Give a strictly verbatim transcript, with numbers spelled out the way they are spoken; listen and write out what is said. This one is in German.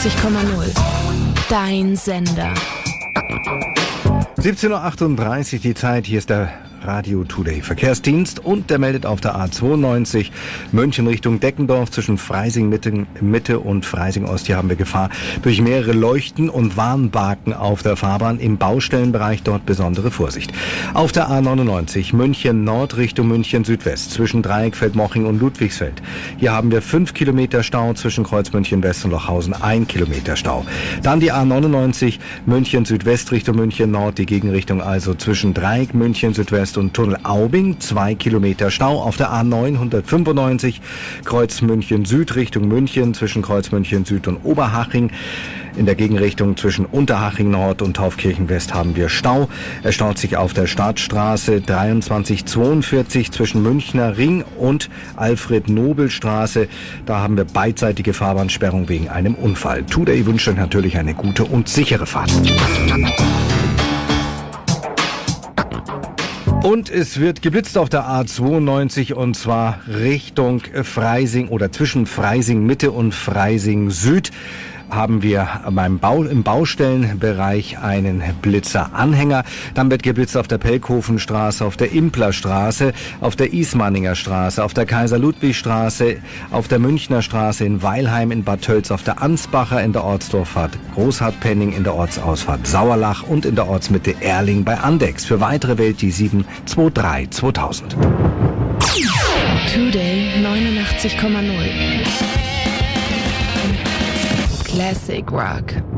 neunundachtzig Komma null. Dein Sender. siebzehn Uhr achtunddreißig die Zeit. Hier ist der Radio Today Verkehrsdienst und der meldet auf der A zweiundneunzig München Richtung Deckendorf zwischen Freising Mitte, Mitte und Freising Ost. Hier haben wir Gefahr durch mehrere Leuchten und Warnbalken auf der Fahrbahn. Im Baustellenbereich dort besondere Vorsicht. Auf der A neunundneunzig München Nord Richtung München Südwest zwischen Dreieckfeld-Moching und Ludwigsfeld. Hier haben wir fünf Kilometer Stau zwischen Kreuz München West und Lochhausen, ein Kilometer Stau. Dann die A neunundneunzig München Südwest Richtung München Nord, die Gegenrichtung also zwischen Dreieck München Südwest und Tunnel Aubing, zwei Kilometer Stau. Auf der A neunhundertfünfundneunzig Kreuz München Süd Richtung München zwischen Kreuz München Süd und Oberhaching. In der Gegenrichtung zwischen Unterhaching Nord und Taufkirchen West haben wir Stau. Er staut sich auf der Stadtstraße dreiundzwanzig zweiundvierzig zwischen Münchner Ring und Alfred-Nobel-Straße. Da haben wir beidseitige Fahrbahnsperrung wegen einem Unfall. Today wünscht euch natürlich eine gute und sichere Fahrt. Und es wird geblitzt auf der A zweiundneunzig und zwar Richtung Freising oder zwischen Freising Mitte und Freising Süd haben wir beim Bau, im Baustellenbereich einen Blitzeranhänger. Dann wird geblitzt auf der Pelkhofenstraße, auf der Implerstraße, auf der Ismaninger Straße, auf der Kaiser-Ludwig-Straße, auf der Münchner Straße in Weilheim, in Bad Tölz, auf der Ansbacher, in der Ortsdurchfahrt Großhartpenning, in der Ortsausfahrt Sauerlach und in der Ortsmitte Erling bei Andex. Für weitere Welt die sieben zwei drei zweitausend. Today neunundachtzig Komma null. Classic Rock.